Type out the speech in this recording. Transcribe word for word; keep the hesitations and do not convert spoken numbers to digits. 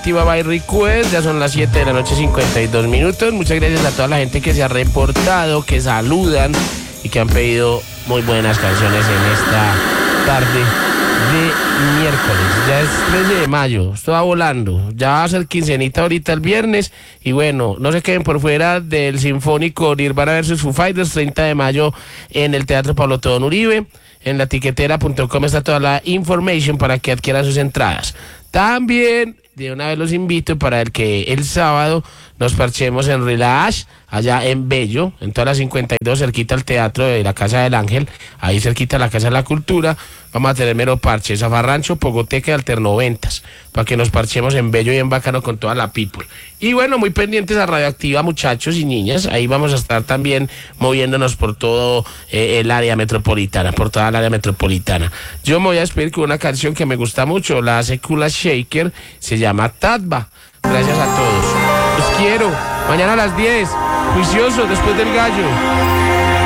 Radioactiva by Request. Ya son las siete de la noche, cincuenta y dos minutos. Muchas gracias a toda la gente que se ha reportado, que saludan y que han pedido muy buenas canciones en esta tarde de miércoles. Ya es trece de mayo, esto va volando. Ya va a ser quincenita ahorita el viernes. Y bueno, no se queden por fuera del Sinfónico Nirvana versus Foo Fighters, treinta de mayo en el Teatro Pablo Tobón Uribe. En la tiquetera punto com está toda la información para que adquieran sus entradas. También de una vez los invito para el que el sábado nos parchemos en Relax, allá en Bello, en toda la cincuenta y dos, cerquita al Teatro de la Casa del Ángel, ahí cerquita a la Casa de la Cultura. Vamos a tener mero parche, Zafarrancho, Pogoteca y Alternoventas, para que nos parchemos en Bello y en Bacano con toda la people. Y bueno, muy pendientes a Radioactiva, muchachos y niñas, ahí vamos a estar también moviéndonos por todo eh, el área metropolitana, por toda el área metropolitana. Yo me voy a despedir con una canción que me gusta mucho, la hace Kula Shaker, se llama Tadba. Gracias a todos. Los quiero. Mañana a las diez. Juicioso después del gallo.